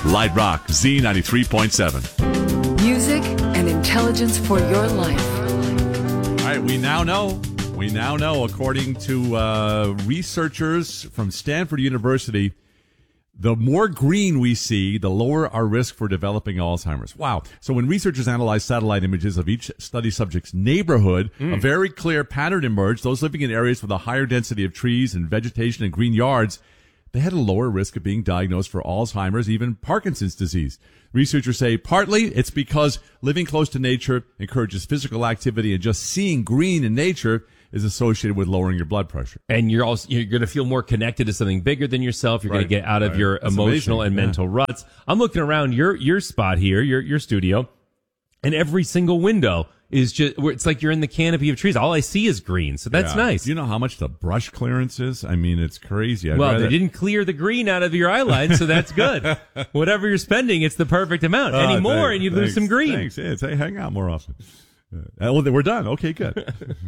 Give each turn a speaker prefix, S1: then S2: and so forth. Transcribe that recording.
S1: Light Rock Z93.7.
S2: Music and intelligence for your life.
S1: All right, we now know, according to researchers from Stanford University, the more green we see, the lower our risk for developing Alzheimer's. Wow. So when researchers analyzed satellite images of each study subject's neighborhood, a very clear pattern emerged. Those living in areas with a higher density of trees and vegetation and green yards, they had a lower risk of being diagnosed for Alzheimer's, even Parkinson's disease. Researchers say partly it's because living close to nature encourages physical activity, and just seeing green in nature is associated with lowering your blood pressure.
S3: And you're going to feel more connected to something bigger than yourself. You're going to get out of your
S1: That's
S3: emotional
S1: amazing.
S3: and mental ruts. I'm looking around your spot here, your studio, and every single window is just, it's like you're in the canopy of trees. All I see is green. So that's nice.
S1: Do you know how much the brush clearance is? I mean, it's crazy.
S3: They didn't clear the green out of your eye line, so that's good. Whatever you're spending, it's the perfect amount. Any more, and you lose some green.
S1: Thanks. Yeah, say, hang out more often. Well, we're done. Okay, good.